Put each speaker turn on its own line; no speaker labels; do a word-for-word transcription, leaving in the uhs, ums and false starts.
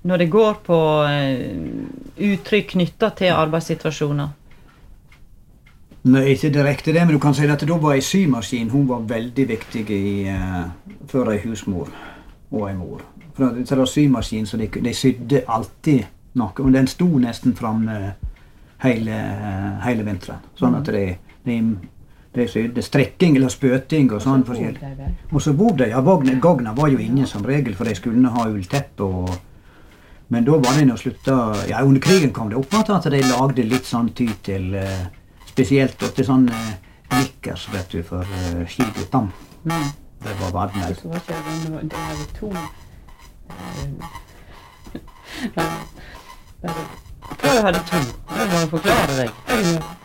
når det går på uh, uttrykk knyttet til arbeidssituasjoner?
Nei, ikke direkte det, men du kan si at da var en symaskin, hun var veldig viktig i, uh, for en husmor og en mor. For det var symaskin, så de, de sydde alltid noe, og den sto nesten frem uh, hele, uh, hele vinteren. Sånn at de, de, de sydde strekking eller spøting og sånn forskjellig. Og så bor de, ja, gogna var jo ingen som regel, for de skulle ha ullteppe og men da var det å slutte, ja, under krigen kom det opp at de lagde litt sånn ty til, uh, spesielt til sånn uh, nikkers, vet du, for uh, skiguttene.
Mm.
Det var varmere.
Så var ikke det, det var to. Prøv å ha det to. Jeg må forklare deg.